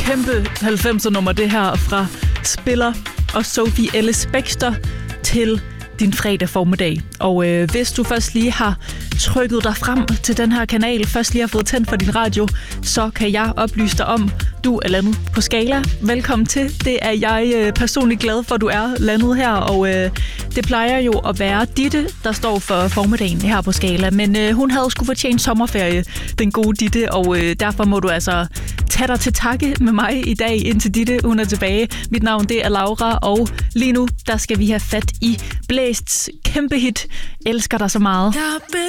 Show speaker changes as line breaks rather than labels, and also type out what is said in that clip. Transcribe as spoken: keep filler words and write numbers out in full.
kæmpe halvfemser-nummer, det her fra Spiller og Sophie Ellis Bextor til din fredag formiddag. Og øh, hvis du først lige har trykket dig frem til den her kanal, først lige har fået tændt for din radio, så kan jeg oplyse dig om, du er landet på Skala. Velkommen til. Det er jeg øh, personligt glad for, at du er landet her, og øh, det plejer jo at være Ditte, der står for formiddagen her på Skala, men øh, hun havde sgu fortjent sommerferie, den gode Ditte, og øh, derfor må du altså tage dig til takke med mig i dag, indtil Ditte, hun er tilbage. Mit navn, det er Laura, og lige nu, der skal vi have fat i Blæsts kæmpe hit, Elsker dig så meget.